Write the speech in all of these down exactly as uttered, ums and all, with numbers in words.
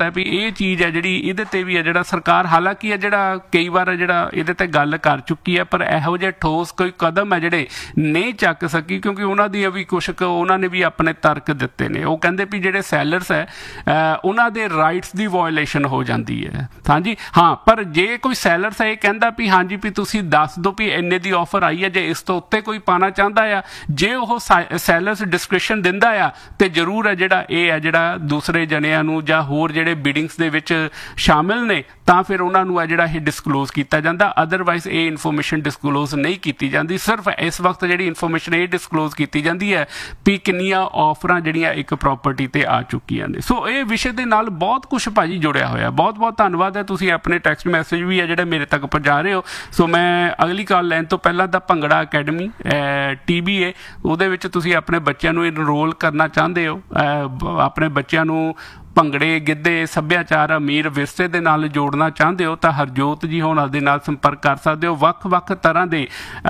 है भी ये चीज़ है जी ये भी है जो सरकार हालांकि है जोड़ा कई बार जो ये गल कर चुकी है पर यहो जे ठोस कोई कदम है जोड़े नहीं चक सकी क्योंकि उन्होंने भी कुछ उन्होंने भी अपने तर्क दिते ने वो कहते भी जोड़े सैलरस है उन्होंने राइट्स की वायलेशन हो जाती है। हाँ जी हाँ पर जे कोई सैलरस है ये कहता भी हाँ जी भी तुसी दस दो भी इन्ने दी ऑफर आई है जे इस तो उत्ते कोई पाना चाहता है जे वो सैलरस डिस्क्रिप्शन दिंदा आ तो जरूर है जोड़ा ये है जोड़ा दूसरे जनिया नूं जां होर जिहड़े बिडिंग्स दे विच शामिल ने तां फिर उन्हां नूं जिहड़ा ये डिस्कलोज किया जाता अदरवाइज ये इनफॉर्मेशन डिस्कलोज नहीं की जाती। सिर्फ इस वक्त जिहड़ी इनफॉर्मेशन ये डिस्कलोज की जाती है भी किन्नियां ऑफरां जिहड़ियां एक प्रॉपर्टी ते आ चुकियां ने। सो ये विषय दे नाल बहुत कुछ भाजी जुड़िया होया। बहुत बहुत धन्नवाद है तुसीं अपने टैक्सट मैसेज भी है जिहड़े मेरे तक पहुंचा रहे हो। सो मैं अगली कॉल लैन तो पहला दा भंगड़ा अकैडमी टी बी ए उहदे विच तुसीं अपने बच्चों नूं इनरोल करना चाहते हो अपने बच्चों नूं भंगड़े गिद्धे सभ्याचार अमीर विरसे दे नाल जोड़ना चाहते हो तो हरजोत जी होना दे नाल संपर्क कर सकते हो। वक् वक् तरह के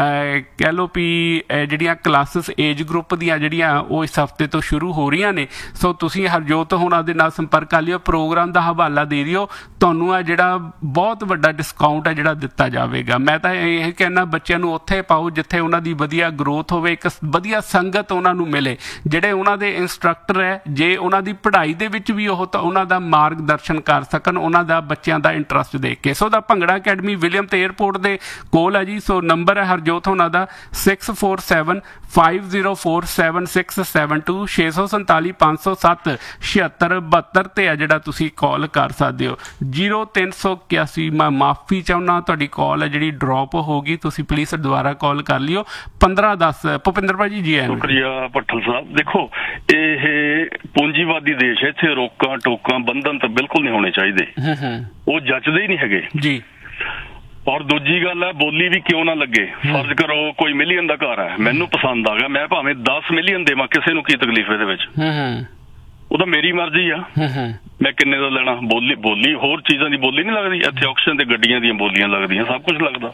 कह लो भी जिहड़ियां क्लासिस एज ग्रुप दियां जिहड़ियां वो इस हफ्ते तो शुरू हो रही ने। सो तुसीं हरजोत होना दे नाल संपर्क कर लियो प्रोग्राम का हवाला दे दिओ तुहानूं आ जिहड़ा बहुत वड्डा डिस्काउंट है जिहड़ा दिता जाएगा। मैं तो यह कहना बच्चों नूं उत्थे पाओ जिथे उन्हां दी वधिया ग्रोथ होवे एक वधिया संगत उन्हां नूं मिले जिहड़े उन्हां दे इंस्ट्रक्टर है जे उन्हां दी पढ़ाई दे विच भी ਉਹ ਤਾਂ ਉਹਨਾਂ ਦਾ ਮਾਰਗਦਰਸ਼ਨ ਕਰ ਸਕਣ ਉਹਨਾਂ ਦਾ ਬੱਚਿਆਂ ਦਾ ਇੰਟਰਸਟ ਦੇਖ ਕੇ। ਸੋ ਦਾ ਭੰਗੜਾ ਅਕੈਡਮੀ ਵਿਲੀਅਮ ਤੇ 에ਅਰਪੋਰਟ ਦੇ ਕੋਲ ਹੈ ਜੀ। ਸੋ ਨੰਬਰ ਹੈ ਹਰਜੋਤ ਉਹਨਾਂ ਦਾ six four seven five zero four seven six seven to ਛੇ ਸੌ ਸੰਤਾਲੀ ਪੰਜ ਸੌ ਸੱਤ ਛਿਹੱਤਰ ਬਹੱਤਰ ਤੇ ਆ ਜਿਹੜਾ ਤੁਸੀਂ ਕਾਲ ਕਰ ਸਕਦੇ ਹੋ। ਜ਼ੀਰੋ ਤਿੰਨ ਸੌ ਇਕਿਆਸੀ ਮੈਂ ਮਾਫੀ ਚਾਹੁੰਦਾ ਤੁਹਾਡੀ ਕਾਲ ਹੈ ਜਿਹੜੀ ਡ੍ਰੌਪ ਹੋ ਗਈ ਤੁਸੀਂ ਪਲੀਜ਼ ਦੁਬਾਰਾ ਕਾਲ ਕਰ ਲਿਓ। ਪੰਦਰਾਂ ਦਸ ਭੁਪਿੰਦਰ ਭਾਜੀ ਜੀ। ਸ਼ੁਕਰੀਆ ਭੱਠਲ ਸਾਹਿਬ। ਦੇਖੋ ਇਹ ਪੂੰਜੀਵਾਦੀ ਦੇਸ਼ ਹੈ ਇੱਥੇ ਰੋਕਾਂ ਟੋਕਾਂ ਬੰਧਨ ਤਾਂ ਬਿਲਕੁਲ ਨਹੀਂ ਹੋਣੇ ਚਾਹੀਦੇ ਉਹ ਜੱਚਦੇ ਹੀ ਨਹੀਂ ਹੈਗੇ ਜੀ। ਔਰ ਦੂਜੀ ਗੱਲ ਹੈ ਬੋਲੀ ਵੀ ਕਿਉਂ ਨਾ ਲੱਗੇ ਫਰਜ਼ ਕਰੋ ਕੋਈ ਮਿਲੀਅਨ ਦਾ ਘਰ ਹੈ ਮੈਨੂੰ ਪਸੰਦ ਆ ਗਿਆ ਮੈਂ ਭਾਵੇਂ ਦਸ ਮਿਲੀਅਨ ਦੇਵਾਂ ਕਿਸੇ ਨੂੰ ਕੀ ਤਕਲੀਫ ਇਹਦੇ ਵਿੱਚ ਉਹ ਤਾਂ ਮੇਰੀ ਮਰਜ਼ੀ ਆ ਮੈਂ ਕਿੰਨੇ ਦਾ ਲੈਣਾ। ਬੋਲੀ ਬੋਲੀ ਹੋਰ ਚੀਜ਼ਾਂ ਦੀ ਬੋਲੀ ਨਹੀਂ ਲੱਗਦੀ ਇੱਥੇ ਆਕਸ਼ਨ ਤੇ ਗੱਡੀਆਂ ਦੀਆਂ ਬੋਲੀਆਂ ਲੱਗਦੀਆਂ ਸਭ ਕੁਝ ਲੱਗਦਾ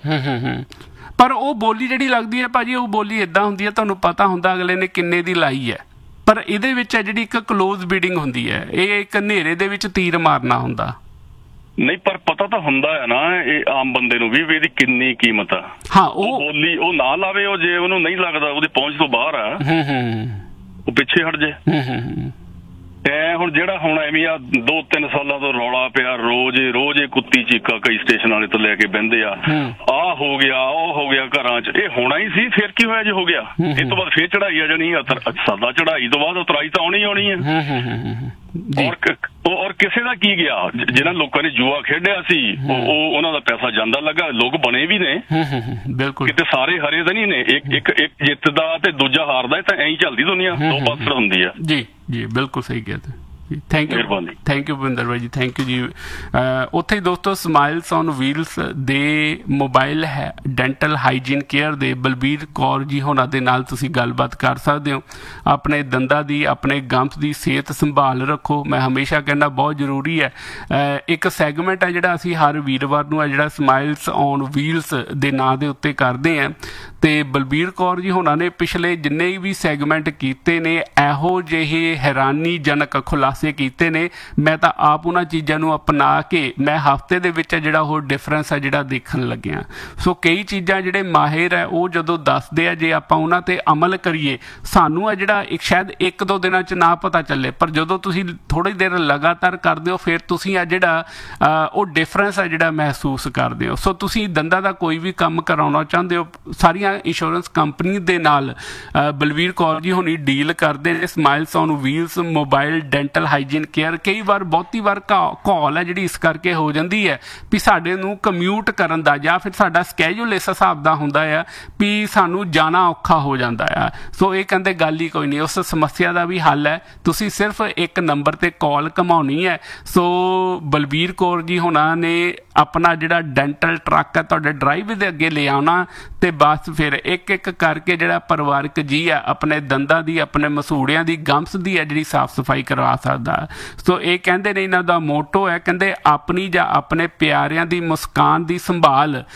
ਪਰ ਉਹ ਬੋਲੀ ਜਿਹੜੀ ਲੱਗਦੀ ਹੈ ਭਾਜੀ ਉਹ ਬੋਲੀ ਏਦਾਂ ਹੁੰਦੀ ਹੈ ਤੁਹਾਨੂੰ ਪਤਾ ਹੁੰਦਾ ਅਗਲੇ ਨੇ ਕਿੰਨੇ ਦੀ ਲਾਈ ਹੈ ਪਰ ਇਹਦੇ ਵਿੱਚ ਹੈ ਜਿਹੜੀ ਇੱਕ ਕਲੋਜ਼ ਬੀਡਿੰਗ ਹੁੰਦੀ ਹੈ ਇਹ ਇੱਕ ਹਨੇਰੇ ਦੇ ਵਿੱਚ ਤੀਰ ਮਾਰਨਾ ਹੁੰਦਾ ਨਹੀਂ ਪਰ ਪਤਾ ਤਾਂ ਹੁੰਦਾ ਹੈ ਨਾ ਇਹ ਆਮ ਬੰਦੇ ਨੂੰ ਵੀ ਵੀ ਇਹਦੀ ਕਿੰਨੀ ਕੀਮਤ ਆ। ਹਾਂ ਉਹ ਬੋਲੀ ਉਹ ਨਾ ਲਾਵੇ ਉਹ ਜੇ ਉਹਨੂੰ ਨਹੀਂ ਲੱਗਦਾ ਉਹਦੀ ਪਹੁੰਚ ਤੋਂ ਬਾਹਰ ਆ ਉਹ ਪਿੱਛੇ ਹਟ ਜੇ। ਐ ਹੁਣ ਜਿਹੜਾ ਹੁਣ ਐਵੇਂ ਆ ਦੋ ਤਿੰਨ ਸਾਲਾਂ ਤੋਂ ਰੌਲਾ ਪਿਆ ਰੋਜ਼ ਰੋਜ਼ ਇਹ ਕੁੱਤੀ ਚੀਕਾ ਕਈ ਸਟੇਸ਼ਨ ਵਾਲੇ ਤੋਂ ਲੈ ਕੇ ਬਹਿੰਦੇ ਆ ਆਹ ਹੋ ਗਿਆ ਉਹ ਹੋ ਗਿਆ ਘਰਾਂ 'ਚ ਇਹ ਹੋਣਾ ਹੀ ਸੀ ਫਿਰ ਕੀ ਹੋਇਆ ਜੇ ਹੋ ਗਿਆ ਇਸ ਤੋਂ ਬਾਅਦ ਫਿਰ ਚੜਾਈ ਆ ਜਾਣੀ ਸਾਦਾ ਚੜਾਈ ਤੋਂ ਬਾਅਦ ਉਤਰਾਈ ਤਾਂ ਆਉਣੀ ਆਉਣੀ ਹੈ। ਔਰ ਕਿਸੇ ਦਾ ਕੀ ਗਿਆ ਜਿਹਨਾਂ ਲੋਕਾਂ ਨੇ ਜੂਆ ਖੇਡਿਆ ਸੀ ਉਹ ਉਹਨਾਂ ਦਾ ਪੈਸਾ ਜਾਂਦਾ ਲੱਗਾ ਲੋਕ ਬਣੇ ਵੀ ਨੇ ਬਿਲਕੁਲ ਕਿਤੇ ਸਾਰੇ ਹਰੇ ਤਾਂ ਨਹੀਂ ਨੇ ਇੱਕ ਇੱਕ ਇੱਕ ਜਿੱਤਦਾ ਤੇ ਦੂਜਾ ਹਾਰਦਾ ਤਾਂ ਐਂ ਹੀ ਚੱਲਦੀ ਦੁਨੀਆ ਦੋ ਪਾਸੇ ਹੁੰਦੀ ਆ ਜੀ ਜੀ ਬਿਲਕੁਲ ਸਹੀ ਕਿਹਾ thank you thank you Bhupinder ਭਾਈ ਜੀ ਥੈਂਕ ਯੂ ਜੀ। ਉੱਥੇ ਹੀ ਦੋਸਤੋ ਸਮਾਈਲਸ ਔਨ ਵੀਲਸ ਦੇ ਮੋਬਾਈਲ ਹੈ ਡੈਂਟਲ ਹਾਈਜੀਨ ਕੇਅਰ ਦੇ ਬਲਬੀਰ ਕੌਰ ਜੀ ਹੋਣਾ ਦੇ ਨਾਲ ਤੁਸੀਂ ਗੱਲਬਾਤ ਕਰ ਸਕਦੇ ਹੋ। ਆਪਣੇ ਦੰਦਾਂ ਦੀ ਆਪਣੇ ਗੰਤ ਦੀ ਸਿਹਤ ਸੰਭਾਲ ਰੱਖੋ। ਮੈਂ ਹਮੇਸ਼ਾ ਕਹਿੰਦਾ ਬਹੁਤ ਜ਼ਰੂਰੀ ਹੈ ਇੱਕ ਸੈਗਮੈਂਟ ਹੈ ਜਿਹੜਾ ਅਸੀਂ ਹਰ ਵੀਰਵਾਰ ਨੂੰ ਹੈ ਜਿਹੜਾ ਸਮਾਈਲਸ ਔਨ ਵੀਲਸ ਦੇ ਨਾਂ ਦੇ ਉੱਤੇ ਕਰਦੇ ਹਾਂ ਤੇ ਬਲਬੀਰ ਕੌਰ ਜੀ ਹੋਣਾ ਨੇ ਪਿਛਲੇ ਜਿੰਨੇ ਵੀ ਸੈਗਮੈਂਟ ਕੀਤੇ ਨੇ ਇਹੋ ਜਿਹੇ ਹੈਰਾਨੀਜਨਕ ਖੁਲਾਸੇ ਕੀਤੇ ਨੇ ਮੈਂ ਤਾਂ ਆਪ ਉਹਨਾਂ ਚੀਜ਼ਾਂ ਨੂੰ ਅਪਣਾ ਕੇ ਮੈਂ ਹਫ਼ਤੇ ਦੇ ਵਿੱਚ ਜਿਹੜਾ ਉਹ ਡਿਫਰੈਂਸ ਹੈ ਜਿਹੜਾ ਦੇਖਣ ਲੱਗਿਆ। ਸੋ ਕਈ ਚੀਜ਼ਾਂ ਜਿਹੜੇ ਮਾਹਿਰ ਹੈ ਉਹ ਜਦੋਂ ਦੱਸਦੇ ਆ ਜੇ ਆਪਾਂ ਉਹਨਾਂ ਤੇ ਅਮਲ ਕਰੀਏ ਸਾਨੂੰ ਹੈ ਜਿਹੜਾ ਇੱਕ ਸ਼ਾਇਦ ਇੱਕ ਦੋ ਦਿਨਾਂ 'ਚ ਨਾ ਪਤਾ ਚੱਲੇ ਪਰ ਜਦੋਂ ਤੁਸੀਂ ਥੋੜ੍ਹੀ ਦੇਰ ਲਗਾਤਾਰ ਕਰਦੇ ਹੋ ਫਿਰ ਤੁਸੀਂ ਆ ਜਿਹੜਾ ਉਹ ਡਿਫਰੈਂਸ ਹੈ ਜਿਹੜਾ ਮਹਿਸੂਸ ਕਰਦੇ ਹੋ। ਸੋ ਤੁਸੀਂ ਦੰਦਾਂ ਦਾ ਕੋਈ ਵੀ ਕੰਮ ਕਰਾਉਣਾ ਚਾਹੁੰਦੇ ਹੋ ਸਾਰੀਆਂ ਇੰਸ਼ੋਰੈਂਸ ਕੰਪਨੀ ਦੇ ਨਾਲ ਬਲਵੀਰ ਕੌਰ ਜੀ ਹੋਣੀ ਡੀਲ ਕਰਦੇ ਨੇ। Smiles on wheels mobile dental hygiene care ਕਈ ਵਾਰ ਬਹੁਤੀ ਵਾਰ ਕਾਲ ਹੈ ਜਿਹੜੀ ਇਸ ਕਰਕੇ ਹੋ ਜਾਂਦੀ ਹੈ ਵੀ ਸਾਡੇ ਨੂੰ ਕਮਿਊਟ ਕਰਨ ਦਾ ਜਾਂ ਫਿਰ ਸਾਡਾ ਸਕੈਜੂਲ ਇਸ ਹਿਸਾਬ ਦਾ ਹੁੰਦਾ ਆ ਵੀ ਸਾਨੂੰ ਜਾਣਾ ਔਖਾ ਹੋ ਜਾਂਦਾ ਆ। ਸੋ ਇਹ ਕਹਿੰਦੇ ਗੱਲ ਹੀ ਕੋਈ ਨਹੀਂ ਉਸ ਸਮੱਸਿਆ ਦਾ ਵੀ ਹੱਲ ਹੈ ਤੁਸੀਂ ਸਿਰਫ ਇੱਕ ਨੰਬਰ ਤੇ ਕਾਲ ਘਮਾਉਣੀ ਹੈ। ਸੋ ਬਲਬੀਰ ਕੌਰ ਜੀ ਹੋਣਾ ਨੇ ਆਪਣਾ ਜਿਹੜਾ ਡੈਂਟਲ ਟਰੱਕ ਹੈ ਤੁਹਾਡੇ ਡਰਾਈਵ ਦੇ ਅੱਗੇ ਲੈ ਆਉਣਾ ਤੇ ਬਸ ਫਿਰ ਇੱਕ ਇੱਕ ਕਰਕੇ ਜਿਹੜਾ ਪਰਿਵਾਰਕ ਜੀ ਆ ਆਪਣੇ ਦੰਦਾਂ ਦੀ ਆਪਣੇ ਮਸੂੜਿਆਂ ਦੀ ਗੰਸ ਦੀ ਹੈ ਜਿਹੜੀ ਸਾਫ਼ ਸਫਾਈ ਕਰਵਾ ਸਕਦਾ। ਸੋ ਇਹ ਕਹਿੰਦੇ ਨੇ ਇਹਨਾਂ ਦਾ ਮੋਟੋ ਹੈ ਕਹਿੰਦੇ ਆਪਣੀ ਜਾਂ ਆਪਣੇ ਪਿਆਰਿਆਂ ਦੀ ਮੁਸਕਾਨ ਦੀ ਸੰਭਾਲ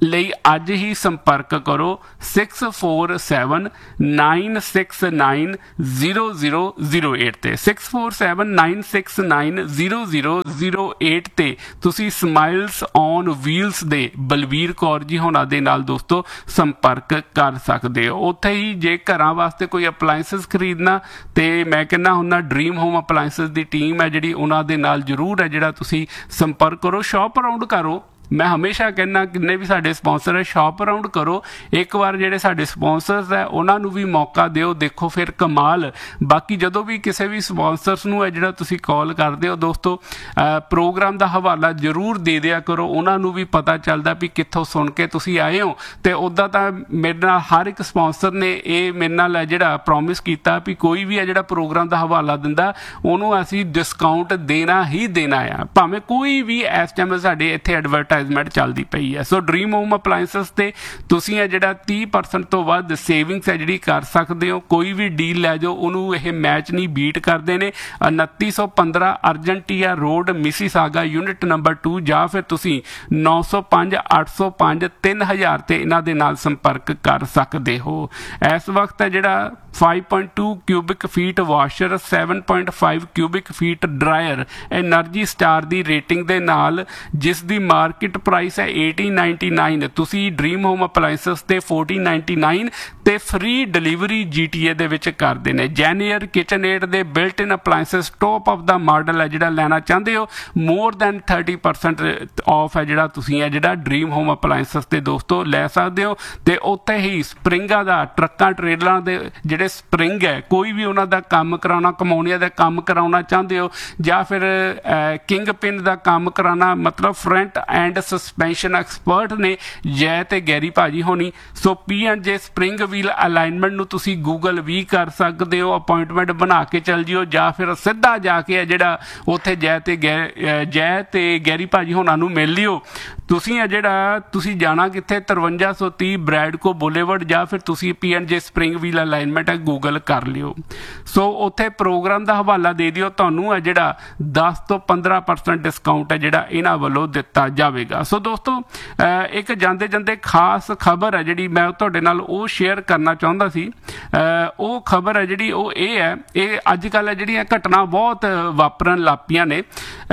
ਲਈ ਅੱਜ ਹੀ ਸੰਪਰਕ ਕਰੋ six four seven nine six nine zero zero zero eight ਤੇ six four seven nine six nine zero zero zero eight ਤੇ ਤੁਸੀਂ ਸਮਾਈਲਸ ਔਨ ਵੀਲਸ ਦੇ ਬਲਵੀਰ ਕੌਰ ਜੀ ਹੋਣਾ ਦੇ ਨਾਲ ਦੋਸਤੋ ਸੰਪਰਕ ਕਰ ਸਕਦੇ ਹੋ। ਉੱਥੇ ਹੀ ਜੇ ਘਰਾਂ ਵਾਸਤੇ ਕੋਈ ਅਪਲਾਇੰਸਸ ਖਰੀਦਣਾ ਤੇ ਮੈਂ ਕਹਿੰਦਾ ਹੁੰਦਾ ਡ੍ਰੀਮ ਹੋਮ ਅਪਲਾਇੰਸਸ ਦੀ ਟੀਮ ਹੈ ਜਿਹੜੀ ਉਹਨਾਂ ਦੇ ਨਾਲ ਜ਼ਰੂਰ ਹੈ ਜਿਹੜਾ ਤੁਸੀਂ ਸੰਪਰਕ ਕਰੋ, ਸ਼ੌਪ ਅਰਾਊਂਡ ਕਰੋ। ਮੈਂ ਹਮੇਸ਼ਾ ਕਹਿੰਦਾ ਕਿੰਨੇ ਵੀ ਸਾਡੇ ਸਪਾਂਸਰ ਹੈ ਸ਼ੌਪ ਅਰਾਊਂਡ ਕਰੋ, ਇੱਕ ਵਾਰ ਜਿਹੜੇ ਸਾਡੇ ਸਪਾਂਸਰਸ ਹੈ ਉਹਨਾਂ ਨੂੰ ਵੀ ਮੌਕਾ ਦਿਓ, ਦੇਖੋ ਫਿਰ ਕਮਾਲ। ਬਾਕੀ ਜਦੋਂ ਵੀ ਕਿਸੇ ਵੀ ਸਪਾਂਸਰਸ ਨੂੰ ਹੈ ਜਿਹੜਾ ਤੁਸੀਂ ਕਾਲ ਕਰਦੇ ਹੋ ਦੋਸਤੋ ਪ੍ਰੋਗਰਾਮ ਦਾ ਹਵਾਲਾ ਜ਼ਰੂਰ ਦੇ ਦਿਆ ਕਰੋ, ਉਹਨਾਂ ਨੂੰ ਵੀ ਪਤਾ ਚੱਲਦਾ ਵੀ ਕਿੱਥੋਂ ਸੁਣ ਕੇ ਤੁਸੀਂ ਆਏ ਹੋ। ਤੇ ਉੱਦਾਂ ਤਾਂ ਮੇਰੇ ਨਾਲ ਹਰ ਇੱਕ ਸਪਾਂਸਰ ਨੇ ਇਹ ਮੇਰੇ ਨਾਲ ਹੈ ਜਿਹੜਾ ਪ੍ਰੋਮਿਸ ਕੀਤਾ ਵੀ ਕੋਈ ਵੀ ਹੈ ਜਿਹੜਾ ਪ੍ਰੋਗਰਾਮ ਦਾ ਹਵਾਲਾ ਦਿੰਦਾ ਉਹਨੂੰ ਅਸੀਂ ਡਿਸਕਾਊਂਟ ਦੇਣਾ ਹੀ ਦੇਣਾ ਆ, ਭਾਵੇਂ ਕੋਈ ਵੀ ਇਸ ਟਾਈਮ ਸਾਡੇ ਇੱਥੇ ਐਡਵਰਟਾਈਜ਼ਮੈਂਟ ਚੱਲਦੀ ਪਈ ਹੈ। ਸੋ ਡ੍ਰੀਮ ਹੋਮ ਅਪਲਾਇੰਸਸ ਤੇ ਤੁਸੀਂ ਹੈ ਜਿਹੜਾ ਤੀਹ ਪਰਸੈਂਟ ਤੋਂ ਵੱਧ ਸੇਵਿੰਗਸ ਹੈ ਜਿਹੜੀ ਕਰ ਸਕਦੇ ਹੋ। ਕੋਈ ਵੀ ਡੀਲ ਲੈ ਜਾਓ ਉਹਨੂੰ ਇਹ ਮੈਚ ਨਹੀਂ ਬੀਟ ਕਰਦੇ ਨੇ। ਉਨੱਤੀ ਸੌ ਪੰਦਰਾਂ ਅਰਜੈਂਟੀਆ road Mississauga unit number two ਜਾਂ ਫਿਰ ਤੁਸੀਂ ਨੌ ਸੌ ਪੰਜ ਅੱਠ ਸੌ ਪੰਜ ਤਿੰਨ ਹਜ਼ਾਰ ਤੇ ਇਹਨਾਂ ਦੇ ਨਾਲ ਸੰਪਰਕ ਕਰ ਸਕਦੇ ਹੋ। ਇਸ ਵਕਤ ਹੈ ਜਿਹੜਾ five point to cubic feet washer, seven point five cubic feet dryer energy star the rating ਦੇ ਨਾਲ, ਜਿਸ ਦੀ ਮਾਰਕੀਟ ਪ੍ਰਾਈਸ ਹੈ eighteen ninety-nine, ਤੁਸੀਂ ਡ੍ਰੀਮ ਹੋਮ ਅਪਲਾਇੰਸਸ ਤੇ fourteen ninety-nine ਤੇ ਫ੍ਰੀ ਡਿਲੀਵਰੀ ਜੀ ਟੀ ਏ ਦੇ ਵਿੱਚ ਕਰਦੇ ਨੇ। ਜੈਨੀਅਰ ਕਿਚਨਏਡ ਦੇ built in ਅਪਲਾਇੰਸਸ top of the model ਹੈ ਜਿਹੜਾ ਲੈਣਾ ਚਾਹੁੰਦੇ ਹੋ, more than thirty percent off ਹੈ ਜਿਹੜਾ ਤੁਸੀਂ ਹੈ ਜਿਹੜਾ ਡ੍ਰੀਮ ਹੋਮ ਅਪਲਾਇੰਸਸ ਤੇ ਦੋਸਤੋ ਲੈ ਸਕਦੇ ਹੋ। ਤੇ ਉੱਥੇ ਹੀ ਸਪਰਿੰਗਾਂ ਦਾ, ਟਰੱਕਾਂ ਟ੍ਰੇਲਰਾਂ ਦੇ ਜਿਹੜੇ ਸਪਰਿੰਗ ਹੈ, ਕੋਈ ਵੀ ਉਹਨਾਂ ਦਾ ਕੰਮ ਕਰਾਉਣਾ, ਕਮੌਣੀਆਂ ਦਾ ਕੰਮ ਕਰਾਉਣਾ ਚਾਹੁੰਦੇ ਹੋ ਜਾਂ ਫਿਰ ਕਿੰਗ ਪਿਨ ਦਾ ਕੰਮ ਕਰਾਉਣਾ, ਮਤਲਬ ਫਰੰਟ ਐਂਡ ਸਸਪੈਂਸ਼ਨ ਐਕਸਪਰਟ ਨੇ ਜੈ ਤੇ ਗੈਰੀ ਭਾਜੀ ਹੋਣੀ। ਸੋ ਪੀ ਐਂਡ ਜੇ ਸਪਰਿੰਗ ਵੀਲ ਅਲਾਈਨਮੈਂਟ ਨੂੰ ਤੁਸੀਂ ਗੂਗਲ ਵੀ ਕਰ ਸਕਦੇ ਹੋ, ਅਪਾਇੰਟਮੈਂਟ ਬਣਾ ਕੇ ਚੱਲ ਜਿਓ ਜਾਂ ਫਿਰ ਸਿੱਧਾ ਜਾ ਕੇ ਹੈ ਜਿਹੜਾ ਉੱਥੇ ਜੈ ਤੇ ਗੈ ਜੈ ਤੇ ਗੈਰੀ ਭਾਜੀ ਹੋਣਾ ਨੂੰ ਮਿਲ ਲਿਓ। ਤੁਸੀਂ ਹੈ ਜਿਹੜਾ ਤੁਸੀਂ ਜਾਣਾ ਕਿੱਥੇ, ਤਰਵੰਜਾ ਸੌ ਤੀਹ ਬ੍ਰੈਡਕੋ ਬੁਲੇਵਰਡ ਜਾਂ ਫਿਰ ਤੁਸੀਂ ਪੀ ਐਂਡ ਜੇ ਸਪਰਿੰਗ ਵੀਲ ਅਲਾਈਨਮੈਂਟ ਹੈ ਗੂਗਲ ਕਰ ਲਿਓ। ਸੋ ਉੱਥੇ ਪ੍ਰੋਗਰਾਮ ਦਾ ਹਵਾਲਾ ਦੇ ਦਿਓ, ਤੁਹਾਨੂੰ ਹੈ ਜਿਹੜਾ ਦਸ ਤੋਂ ਪੰਦਰਾਂ ਪਰਸੈਂਟ ਡਿਸਕਾਊਂਟ ਹੈ ਜਿਹੜਾ ਇਹਨਾਂ ਵੱਲੋਂ ਦਿੱਤਾ ਜਾਵੇਗਾ। ਸੋ ਦੋਸਤੋ ਇੱਕ ਜਾਂਦੇ ਜਾਂਦੇ ਖਾਸ ਖਬਰ ਹੈ ਜਿਹੜੀ ਮੈਂ ਤੁਹਾਡੇ ਨਾਲ ਉਹ ਸ਼ੇਅਰ ਕਰਨਾ ਚਾਹੁੰਦਾ ਸੀ। ਉਹ ਖਬਰ ਹੈ ਜਿਹੜੀ ਉਹ ਇਹ ਹੈ, ਇਹ ਅੱਜ ਕੱਲ੍ਹ ਜਿਹੜੀਆਂ ਘਟਨਾ ਬਹੁਤ ਵਾਪਰਨ ਲੱਗ ਪਈਆਂ ਨੇ।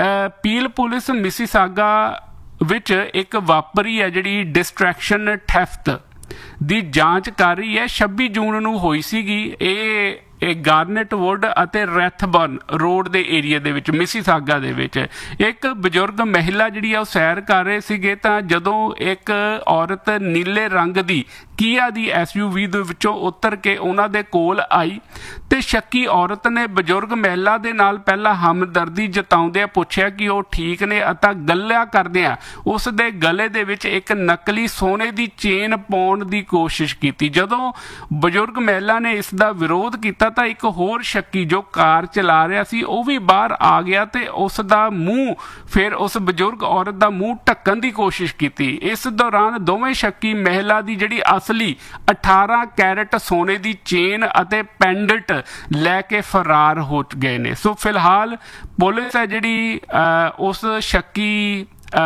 ਪੀਲ ਪੁਲਿਸ ਮਿਸੀਸਾਗਾ ਵਿੱਚ ਇੱਕ ਵਾਪਰੀ ਹੈ ਜਿਹੜੀ ਡਿਸਟਰੈਕਸ਼ਨ ਥੈਫਟ ਦੀ ਜਾਂਚ ਕਰ ਰਹੀ ਹੈ। ਛੱਬੀ ਜੂਨ ਨੂੰ ਹੋਈ ਸੀਗੀ ਇਹ ਇਹ ਗਾਰਨੇਟ ਵੁੱਡ ਅਤੇ ਰੈਥਬਰਨ ਰੋਡ ਦੇ ਏਰੀਆ ਦੇ ਵਿੱਚ ਮਿਸੀਸਾਗਾ ਦੇ ਵਿੱਚ ਇੱਕ ਬਜ਼ੁਰਗ ਮਹਿਲਾ ਜਿਹੜੀ ਆ ਉਹ ਸੈਰ ਕਰ ਰਹੇ ਸੀਗੇ ਤਾਂ ਜਦੋਂ ਇੱਕ ਔਰਤ ਨੀਲੇ ਰੰਗ ਦੀ ਕੀਆ ਦੀ ਐਸ ਯੂ ਵੀ ਦੇ ਵਿੱਚੋਂ ਉਤਰ ਕੇ ਉਹਨਾਂ ਦੇ ਕੋਲ ਆਈ ਤੇ ਸ਼ੱਕੀ ਔਰਤ ਨੇ ਬਜ਼ੁਰਗ ਮਹਿਲਾ ਦੇ ਨਾਲ ਪਹਿਲਾਂ ਹਮਦਰਦੀ ਜਤਾਉਂਦਿਆਂ ਪੁੱਛਿਆ ਕਿ ਉਹ ਠੀਕ ਨੇ ਅਤੇ ਗੱਲਾਂ ਕਰਦਿਆਂ ਉਸ ਦੇ ਗਲੇ ਦੇ ਵਿੱਚ ਇੱਕ ਨਕਲੀ ਸੋਨੇ ਦੀ ਚੇਨ ਪਾਉਣ ਦੀ ਕੋਸ਼ਿਸ਼ ਕੀਤੀ। ਜਦੋਂ ਬਜ਼ੁਰਗ ਮਹਿਲਾ ਨੇ ਇਸ ਦਾ ਵਿਰੋਧ ਕੀਤਾ ਤਾਂ ਇੱਕ ਹੋਰ ਸ਼ੱਕੀ ਜੋ ਕਾਰ ਚਲਾ ਰਿਹਾ ਸੀ ਉਹ ਵੀ ਬਾਹਰ ਆ ਗਿਆ ਤੇ ਉਸ ਦਾ ਮੂੰਹ ਫਿਰ ਉਸ ਬਜ਼ੁਰਗ ਔਰਤ ਦਾ ਮੂੰਹ ਢੱਕਣ ਦੀ ਕੋਸ਼ਿਸ਼ ਕੀਤੀ। ਇਸ ਦੌਰਾਨ ਦੋਵੇਂ ਸ਼ੱਕੀ ਮਹਿਲਾ ਦੀ ਜਿਹੜੀ ਅਸਲੀ ਅਠਾਰਾਂ ਕੈਰਟ ਸੋਨੇ ਦੀ ਚੇਨ ਅਤੇ ਪੈਂਡੈਂਟ ਲੈ ਕੇ ਫਰਾਰ ਹੋ ਗਏ ਨੇ। ਸੋ ਫਿਲਹਾਲ ਪੁਲਿਸ ਹੈ ਜਿਹੜੀ ਉਸ ਸ਼ੱਕੀ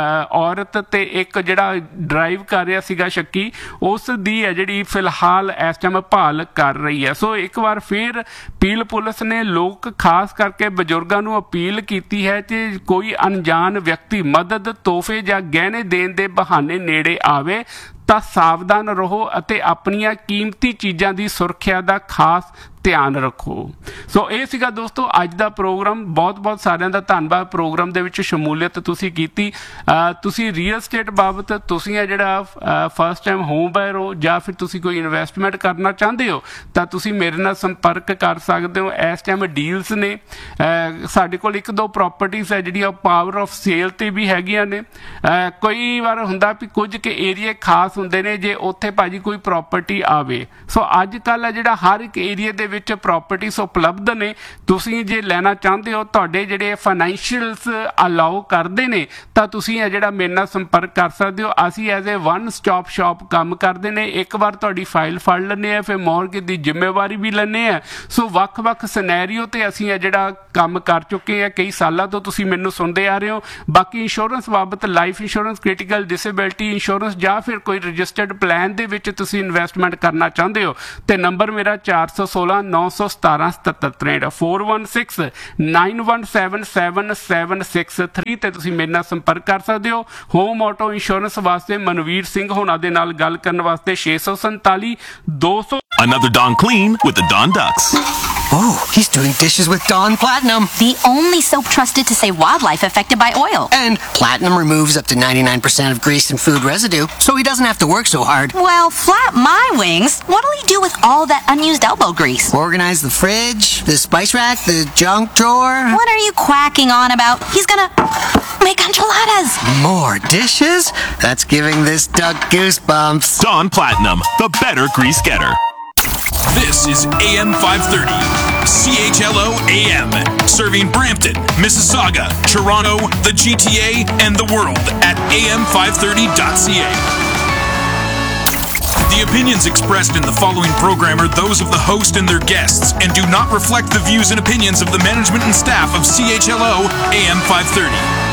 ਔਰਤ ਤੇ ਇੱਕ ਜਿਹੜਾ ਡਰਾਈਵ ਕਰ ਰਿਹਾ ਸੀਗਾ ਸ਼ੱਕੀ ਉਸ ਦੀ ਹੈ ਜਿਹੜੀ ਫਿਲਹਾਲ ਇਸ ਟਾਈਮ ਭਾਲ ਕਰ ਰਹੀ ਹੈ। ਸੋ ਇੱਕ ਵਾਰ ਫਿਰ ਪੀਲ ਪੁਲਿਸ ਨੇ ਲੋਕ ਖਾਸ ਕਰਕੇ ਬਜ਼ੁਰਗਾਂ ਨੂੰ ਅਪੀਲ ਕੀਤੀ ਹੈ ਕਿ ਕੋਈ ਅਣਜਾਣ ਵਿਅਕਤੀ ਮਦਦ, ਤੋਹਫੇ ਜਾਂ ਗਹਿਣੇ ਦੇਣ ਦੇ ਬਹਾਨੇ ਨੇੜੇ ਆਵੇ ਤਾਂ ਸਾਵਧਾਨ ਰਹੋ ਅਤੇ ਆਪਣੀਆਂ ਕੀਮਤੀ ਚੀਜ਼ਾਂ ਦੀ ਸੁਰੱਖਿਆ ਦਾ ਖਾਸ ਧਿਆਨ ਰੱਖੋ। ਸੋ ਇਹ ਸੀਗਾ ਦੋਸਤੋ ਅੱਜ ਦਾ ਪ੍ਰੋਗਰਾਮ। ਬਹੁਤ ਬਹੁਤ ਸਾਰਿਆਂ ਦਾ ਧੰਨਵਾਦ ਪ੍ਰੋਗਰਾਮ ਦੇ ਵਿੱਚ ਸ਼ਮੂਲੀਅਤ ਤੁਸੀਂ ਕੀਤੀ। ਤੁਸੀਂ ਰੀਅਲ ਸਟੇਟ ਬਾਬਤ ਤੁਸੀਂ ਹੈ ਜਿਹੜਾ ਫਸਟ ਟਾਈਮ ਹੋਮ ਬਾਇਰ ਹੋ ਜਾਂ ਫਿਰ ਤੁਸੀਂ ਕੋਈ ਇਨਵੈਸਟਮੈਂਟ ਕਰਨਾ ਚਾਹੁੰਦੇ ਹੋ ਤਾਂ ਤੁਸੀਂ ਮੇਰੇ ਨਾਲ ਸੰਪਰਕ ਕਰ ਸਕਦੇ ਹੋ। ਇਸ ਟਾਈਮ ਡੀਲਸ ਨੇ ਸਾਡੇ ਕੋਲ, ਇੱਕ ਦੋ ਪ੍ਰੋਪਰਟੀਜ਼ ਹੈ ਜਿਹੜੀਆਂ ਪਾਵਰ ਆਫ ਸੇਲ ਤੇ ਵੀ ਹੈਗੀਆਂ ਨੇ। ਕਈ ਵਾਰ ਹੁੰਦਾ ਵੀ ਕੁਝ ਕੁ ਏਰੀਏ ਖਾਸ ਪਾਸ ਹੁੰਦੇ ਨੇ ਜੇ ਉੱਥੇ ਭਾਜੀ ਕੋਈ ਪ੍ਰਾਪਰਟੀ ਆਵੇ। ਸੋ ਅੱਜ ਕੱਲ੍ਹ ਜਿਹੜਾ ਹਰ ਇੱਕ ਏਰੀਏ ਦੇ ਵਿੱਚ ਪ੍ਰਾਪਰਟੀਜ਼ ਉਪਲਬਧ ਨੇ। ਤੁਸੀਂ ਜੇ ਲੈਣਾ ਚਾਹੁੰਦੇ ਹੋ, ਤੁਹਾਡੇ ਜਿਹੜੇ ਫਾਈਨੈਂਸ਼ੀਅਲਸ ਅਲਾਓ ਕਰਦੇ ਨੇ, ਤਾਂ ਤੁਸੀਂ ਇਹ ਜਿਹੜਾ ਮੇਰੇ ਨਾਲ ਸੰਪਰਕ ਕਰ ਸਕਦੇ ਹੋ। ਅਸੀਂ as a one stop shop ਕੰਮ ਕਰਦੇ ਨੇ। ਇੱਕ ਵਾਰ ਤੁਹਾਡੀ ਫਾਈਲ ਫੜ ਲੈਂਦੇ ਆ, ਫਿਰ ਮੌਰਗੇਜ ਦੀ ਜ਼ਿੰਮੇਵਾਰੀ ਵੀ ਲੈਂਦੇ ਆ। ਸੋ ਵੱਖ-ਵੱਖ ਸਿਨੈਰੀਓ ਤੇ ਅਸੀਂ ਇਹ ਜਿਹੜਾ ਕੰਮ ਕਰ ਚੁੱਕੇ ਆ, ਕਈ ਸਾਲਾਂ ਤੋਂ ਤੁਸੀਂ ਮੈਨੂੰ ਸੁਣਦੇ ਆ ਰਹੇ ਹੋ। ਬਾਕੀ ਇੰਸ਼ੋਰੈਂਸ ਬਾਬਤ life insurance, critical disability insurance ਜਾਂ ਫਿਰ ਕੋਈ ਰਜਿਸਟਰਡ ਪਲਾਨ ਦੇ ਵਿੱਚ ਤੁਸੀਂ ਇਨਵੈਸਟਮੈਂਟ ਕਰਨਾ ਚਾਹੁੰਦੇ ਹੋ ਤੇ ਨੰਬਰ ਮੇਰਾ ਚਾਰ ਸੌ ਸੋਲਾਂ ਨੌ ਸੌ ਸਤਾਰਾਂ ਸਤੱਤਰ ਤਰੇਂਹਠ four one six nine one seven seven seven six three ਤੇ ਤੁਸੀਂ ਮੇਰੇ ਨਾਲ ਸੰਪਰਕ ਕਰ ਸਕਦੇ ਹੋ। ਹੋਮ ਆਟੋ ਇੰਸ਼ੋਰੈਂਸ ਵਾਸਤੇ ਮਨਵੀਰ ਸਿੰਘ ਹੋਣਾ ਦੇ ਨਾਲ ਗੱਲ ਕਰਨ ਵਾਸਤੇ ਛੇ ਸੌ ਸੰਤਾਲੀ ਦੋ ਸੌ। Another Dawn Clean with the Dawn Ducks. Oh, he's doing dishes with Dawn Platinum. The only soap trusted to save wildlife affected by oil. And Platinum removes up to ninety-nine percent of grease and food residue, so he doesn't have to work so hard. Well, flap my wings. What'll he do with all that unused elbow grease? Organize the fridge, the spice rack, the junk drawer. What are you quacking on about? He's gonna make enchiladas. More dishes? That's giving this duck goosebumps. Dawn Platinum, the better grease getter. This is A M five thirty, C H L O A M, serving Brampton, Mississauga, Toronto, the G T A, and the world at A M five thirty dot C A. The opinions expressed in the following program are those of the host and their guests and do not reflect the views and opinions of the management and staff of C H L O A M five thirty.